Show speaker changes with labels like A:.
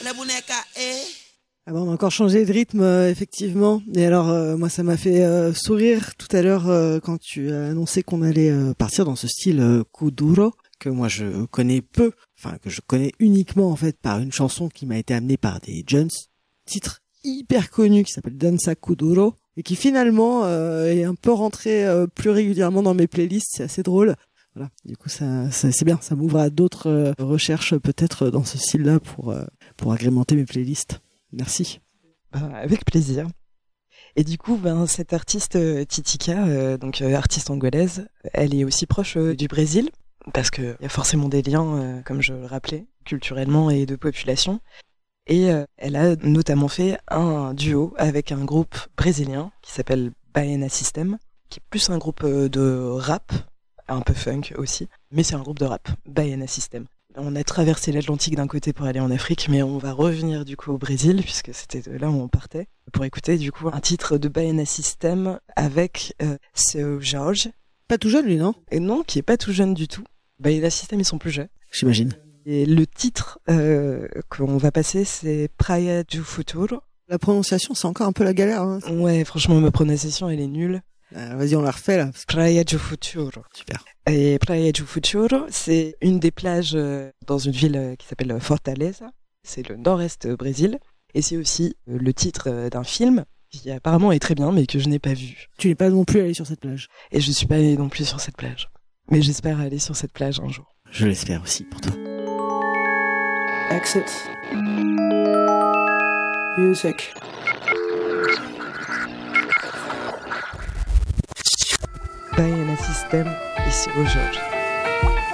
A: Ah bon, on a encore changé de rythme, effectivement. Et alors, moi, ça m'a fait sourire tout à l'heure quand tu as annoncé qu'on allait partir dans ce style kuduro, que moi je connais peu, enfin que je connais uniquement en fait par une chanson qui m'a été amenée par des Jones, titre hyper connu qui s'appelle Dansa Kuduro, et qui finalement est un peu rentré plus régulièrement dans mes playlists. C'est assez drôle. Voilà. Du coup, ça c'est bien. Ça m'ouvre à d'autres recherches peut-être dans ce style-là pour agrémenter mes playlists. Merci.
B: Avec plaisir. Et du coup, cette artiste Titika, artiste angolaise, elle est aussi proche du Brésil, parce qu'il y a forcément des liens, comme je le rappelais, culturellement et de population. Et elle a notamment fait un duo avec un groupe brésilien qui s'appelle Baiana System, qui est plus un groupe de rap, un peu funk aussi, mais c'est un groupe de rap, Baiana System. On a traversé l'Atlantique d'un côté pour aller en Afrique, mais on va revenir du coup au Brésil, puisque c'était de là où on partait, pour écouter du coup un titre de Baiana System avec Seu Jorge.
A: Pas tout jeune lui, non?
B: Et non, qui est pas tout jeune du tout. Baiana System, ils sont plus jeunes.
A: J'imagine.
B: Et le titre qu'on va passer, c'est Praia do Futuro.
A: La prononciation, c'est encore un peu la galère. Hein.
B: Ouais, franchement, ma prononciation, elle est nulle.
A: Vas-y, on la refait là.
B: Praia do Futuro.
A: Super.
B: Et Praia do Futuro, c'est une des plages dans une ville qui s'appelle Fortaleza. C'est le nord-est Brésil. Et c'est aussi le titre d'un film qui apparemment est très bien, mais que je n'ai pas vu.
A: Tu n'es pas non plus allé sur cette plage.
B: Et je suis pas allé non plus sur cette plage. Mais j'espère aller sur cette plage un jour.
A: Je l'espère aussi pour toi.
C: Exit. Music.
B: Baiana System et Seu Jorge.